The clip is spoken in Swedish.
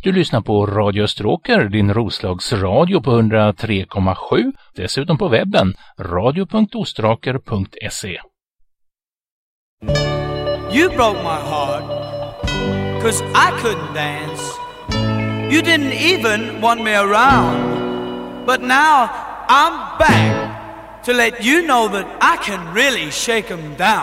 Du lyssnar på Radio Österåker, din Roslagsradio på 103,7. Dessutom på webben radio.ostraker.se. You broke my heart, 'cause I couldn't dance. You didn't even want me around. But now I'm back to let you know that I can really shake 'em down.